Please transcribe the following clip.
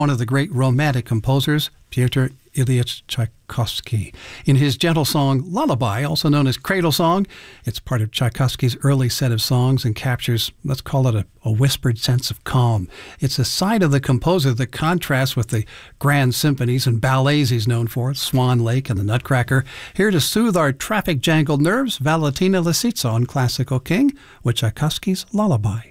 one of the great romantic composers, Pyotr Ilyich Tchaikovsky. In his gentle song Lullaby, also known as Cradle Song, it's part of Tchaikovsky's early set of songs and captures, let's call it a whispered sense of calm. It's a side of the composer that contrasts with the grand symphonies and ballets he's known for, Swan Lake and the Nutcracker. Here to soothe our traffic-jangled nerves, Valentina Lisitsa on Classical King with Tchaikovsky's Lullaby.